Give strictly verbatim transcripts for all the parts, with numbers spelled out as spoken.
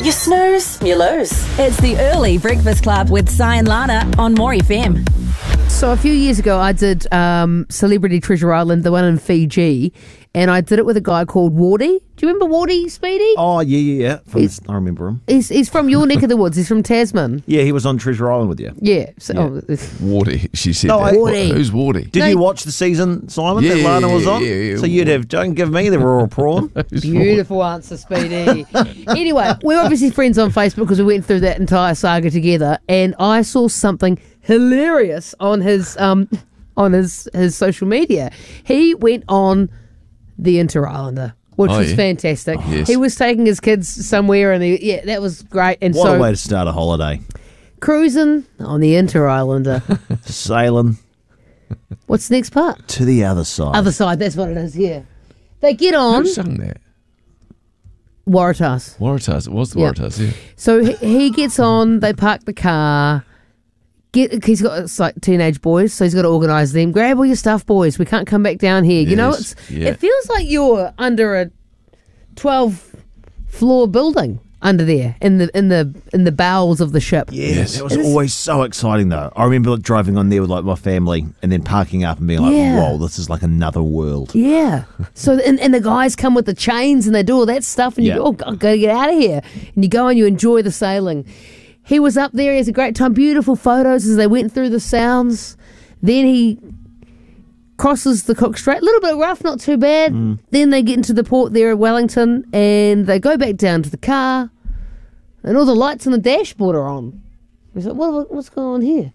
You snooze, you lose. It's the Early Breakfast Club with Si and Lana on More F M. So a few years ago, I did um, Celebrity Treasure Island, the one in Fiji, and I did it with a guy called Wardy. Do you remember Wardy, Speedy? Oh, yeah, yeah, yeah. From, I remember him. He's he's from your neck of the woods. He's from Tasman. Yeah, he was on Treasure Island with you. Yeah. So, Yeah. Oh, it's- Wardy, she said No, that. I- Wardy. Who's Wardy? Did No, you watch the season, Simon, Yeah, that Lana was on? yeah, yeah. So you'd have, don't give me the raw prawn. Who's Beautiful answer, Speedy. Anyway, we're obviously friends on Facebook because we went through that entire saga together, and I saw something hilarious on his um on his his social media. He went on the Inter Islander, which Oh, was yeah. fantastic. Oh, yes. He was taking his kids somewhere, and he, yeah, that was great. And What so a way to start a holiday. cruising on the Inter Islander. Sailing What's the next part? to the other side. Other side. That's what it is. Yeah, they get on Who sung that? Waratahs. Waratahs. It was the Yeah. Waratahs, yeah. So he, he gets on, they park the car. Get, he's got it's like teenage boys, so he's got to organise them. Grab all your stuff, boys. We can't come back down here. You know, Yes, it's yeah. it feels like you're under a twelve floor building under there in the in the in the bowels of the ship. Yeah, Yes. that was always so exciting, though. I remember like, driving on there with like my family and then parking up and being like, Yeah. whoa, this is like another world. Yeah. So and, and the guys come with the chains and they do all that stuff, and you Yeah. go, oh, I've got to get out of here. And you go and you enjoy the sailing. He was up there. He has a great time. Beautiful photos as they went through the sounds. Then he crosses the Cook Strait. A little bit rough, not too bad. Then they get into the port there at Wellington, and they go back down to the car, and all the lights on the dashboard are on. He's like, what, what- what's going on here?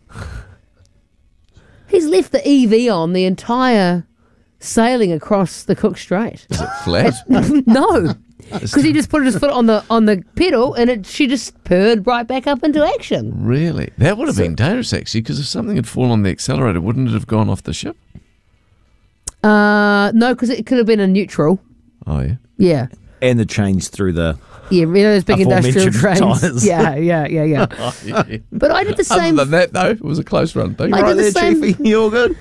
He's left the E V on the entire sailing across the Cook Strait. Is it flat? No, because he just put his foot on the on the pedal, and it she just purred right back up into action. Really? That would have been dangerous, actually, because if something had fallen on the accelerator, wouldn't it have gone off the ship? Uh, no, because it could have been a neutral. Oh, yeah. Yeah, And the chains through the... yeah, you know those big industrial Aforementioned trains. tyres. Yeah, yeah, yeah, yeah. Oh, yeah. But I did the Other same. than that, though, it was a close run thing. I Right did the there, same- Chiefy. You're good.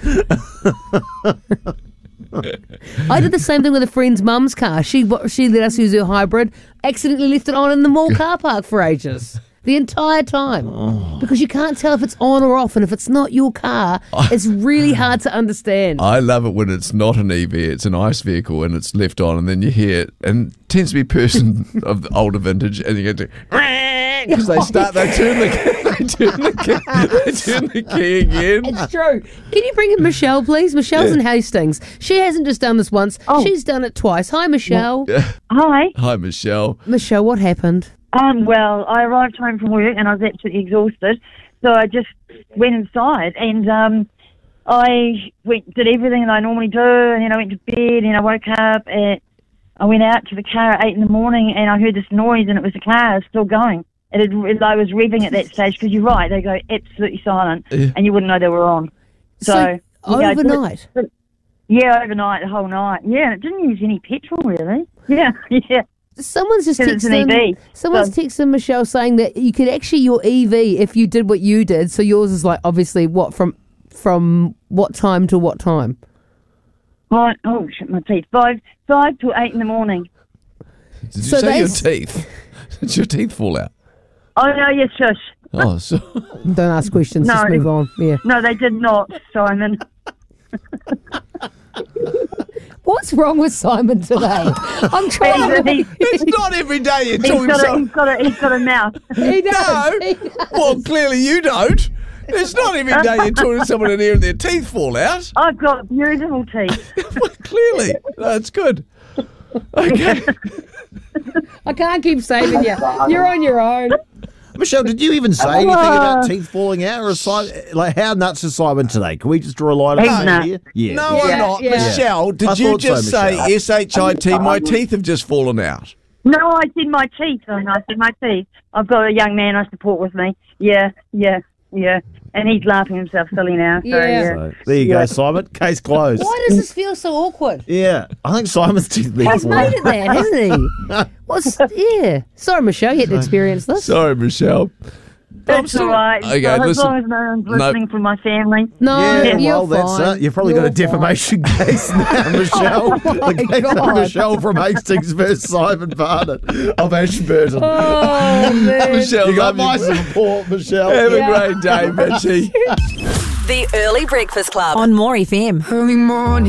I did the same thing with a friend's mum's car. She she let us use her hybrid. Accidentally left it on in the mall car park for ages. The entire time. Oh. Because you can't tell if it's on or off, and if it's not your car, it's really hard to understand. I love it when it's not an E V, it's an ICE vehicle, and it's left on, and then you hear it, and it tends to be a person of the older vintage, and you go to because they start, they turn the they turn the key, they turn the key again. It's true. Can you bring in Michelle, please? Michelle's in Hastings. She hasn't just done this once. She's done it twice. Hi, Michelle. Hi. Hi, Michelle. Michelle, what happened? Um, well, I arrived home from work and I was absolutely exhausted, so I just went inside and um, I went did everything that I normally do, and then I went to bed and I woke up and I went out to the car at eight in the morning and I heard this noise and it was the car still going. It had, I was revving at that stage because you're right, they go absolutely silent Yeah. and you wouldn't know they were on. So, So, yeah, I did it- overnight. yeah, overnight, the whole night. Yeah, it didn't use any petrol really. Yeah, yeah. Someone's just Because it's an texted. E V. Someone's So- texted Michelle saying that you could actually your E V if you did what you did. So yours is like obviously what from from what time to what time? Right. Oh, shit, my teeth. Five, five to eight in the morning. Did you So say your that's- teeth? Did your teeth fall out? Oh, no, yes, shush. Oh, so Don't ask questions. No. Just move on. Yeah. No, they did not, Simon. What's wrong with Simon today? I'm trying. He's, to... he's, it's not every day you're he's, talking got a, so. he's, got a, he's got a mouth. He does. No. He does. Well, clearly you don't. It's not every day you're talking to someone in here and their teeth fall out. I've got beautiful teeth. Well, clearly, that's good. Okay. I can't keep saving you. You're on your own. Michelle, did you even say anything about teeth falling out? Or Simon, like, how nuts is Simon today? Can we just draw a line of He's fame nuts. here? Yeah. No, Yeah, I'm not. yeah. Michelle, did I you thought so, just say Michelle. S H I T? My teeth have just fallen out. No, I said my teeth. Oh, no, I said my teeth. I've got a young man I support with me. Yeah, yeah, yeah. And he's laughing himself silly now. So, Yeah. yeah. So, there you go, Simon. Case closed. Why does this feel so awkward? Yeah. I think Simon's teeth been He's falling made it there, hasn't he? What's yeah? Sorry, Michelle, you had to experience this. Sorry, Michelle. That's all right. Okay, so as listen. long as no one's No. listening from my family. No, Yeah, you're well, that's fine. it. You've probably You're got a defamation case now, Michelle. my Against God. Michelle from Hastings versus Simon Barnett of Ashburton. Oh, man. Michelle, You got love my you. support, Michelle. Have Yeah. a great day, Mitchie. The Early Breakfast Club on More F M. Early morning.